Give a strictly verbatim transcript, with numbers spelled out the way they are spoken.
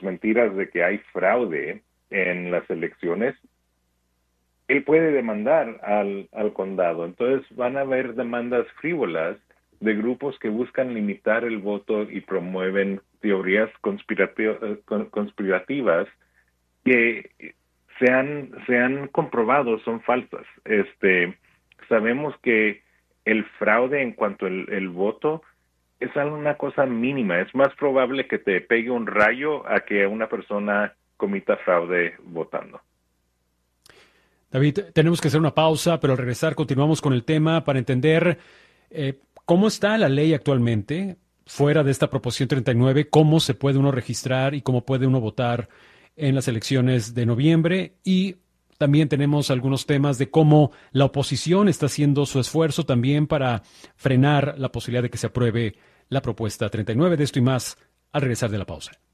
mentiras de que hay fraude en las elecciones, él puede demandar al, al condado. Entonces van a haber demandas frívolas de grupos que buscan limitar el voto y promueven teorías conspirati- conspirativas que se han, se han comprobado son falsas. Este, sabemos que el fraude en cuanto al el voto es una cosa mínima. Es más probable que te pegue un rayo a que una persona cometa fraude votando. David, tenemos que hacer una pausa, pero al regresar continuamos con el tema para entender eh, cómo está la ley actualmente, fuera de esta proposición treinta y nueve, cómo se puede uno registrar y cómo puede uno votar en las elecciones de noviembre, y también tenemos algunos temas de cómo la oposición está haciendo su esfuerzo también para frenar la posibilidad de que se apruebe la propuesta treinta y nueve. De esto y más al regresar de la pausa.